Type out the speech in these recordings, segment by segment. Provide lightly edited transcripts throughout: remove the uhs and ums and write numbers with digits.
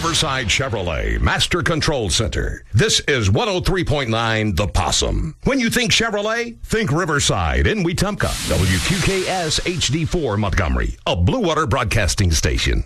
Riverside Chevrolet Master Control Center. This is 103.9 The Possum. When you think Chevrolet, think Riverside in Wetumpka. WQKS HD4 Montgomery, a Blue Water Broadcasting station.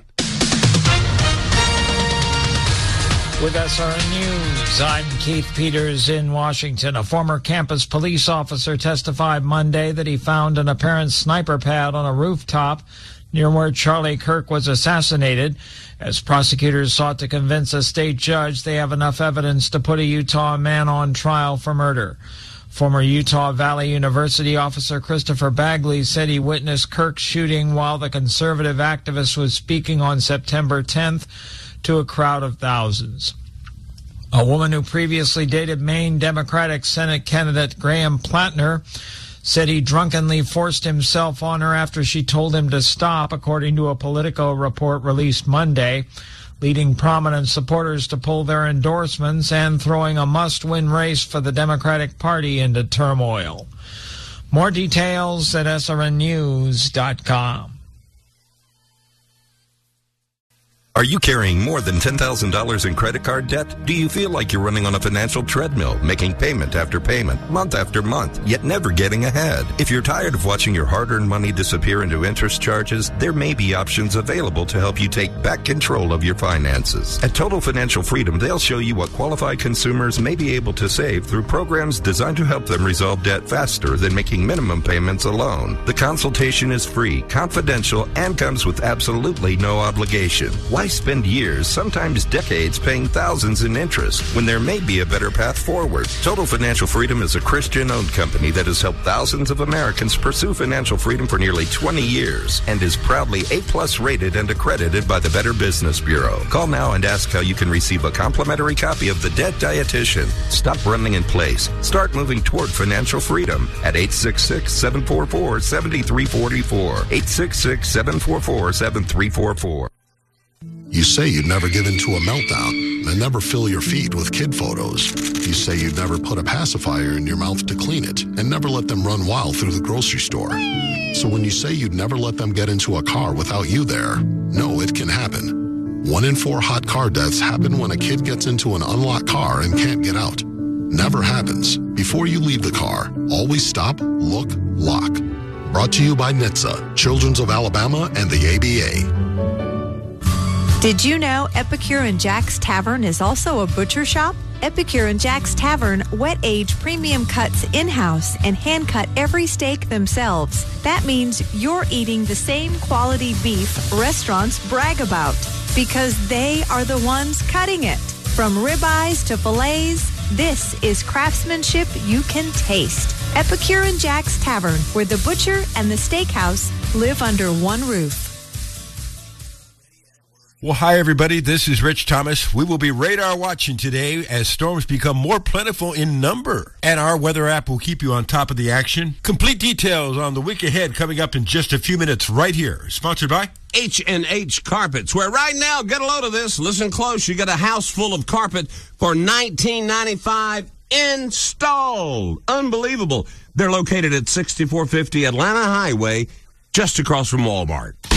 With SRN News, I'm Keith Peters in Washington. A former campus police officer testified Monday that he found an apparent sniper pad on a rooftop near where Charlie Kirk was assassinated. As prosecutors sought to convince a state judge they have enough evidence to put a Utah man on trial for murder. Former Utah Valley University officer Christopher Bagley said he witnessed Kirk's shooting while the conservative activist was speaking on September 10th to a crowd of thousands. A woman who previously dated Maine Democratic Senate candidate Graham Plattner said he drunkenly forced himself on her after she told him to stop, according to a Politico report released Monday, leading prominent supporters to pull their endorsements and throwing a must-win race for the Democratic Party into turmoil. More details at srnnews.com. Are you carrying more than $10,000 in credit card debt? Do you feel like you're running on a financial treadmill, making payment after payment, month after month, yet never getting ahead? If you're tired of watching your hard-earned money disappear into interest charges, there may be options available to help you take back control of your finances. At Total Financial Freedom, they'll show you what qualified consumers may be able to save through programs designed to help them resolve debt faster than making minimum payments alone. The consultation is free, confidential, and comes with absolutely no obligation. Why spend years, sometimes decades, paying thousands in interest when there may be a better path forward? Total Financial Freedom is a Christian-owned company that has helped thousands of Americans pursue financial freedom for nearly 20 years and is proudly A+ rated and accredited by the Better Business Bureau. Call now and ask how you can receive a complimentary copy of The Debt Dietitian. Stop running in place. Start moving toward financial freedom at 866-744-7344. 866-744-7344. You say you'd never give in to a meltdown and never fill your feed with kid photos. You say you'd never put a pacifier in your mouth to clean it and never let them run wild through the grocery store. So when you say you'd never let them get into a car without you there, no, it can happen. 1 in 4 hot car deaths happen when a kid gets into an unlocked car and can't get out. Never happens. Before you leave the car, always stop, look, lock. Brought to you by NHTSA, Children's of Alabama, and the ABA. Did you know Epicure and Jack's Tavern is also a butcher shop? Epicure and Jack's Tavern wet-age premium cuts in-house and hand-cut every steak themselves. That means you're eating the same quality beef restaurants brag about because they are the ones cutting it. From ribeyes to fillets, this is craftsmanship you can taste. Epicure and Jack's Tavern, where the butcher and the steakhouse live under one roof. Well, hi, everybody. This is Rich Thomas. We will be radar watching today as storms become more plentiful in number. And our weather app will keep you on top of the action. Complete details on the week ahead coming up in just a few minutes right here. Sponsored by H&H Carpets, where right now, get a load of this. Listen close. You got a house full of carpet for $19.95 installed. Unbelievable. They're located at 6450 Atlanta Highway, just across from Walmart.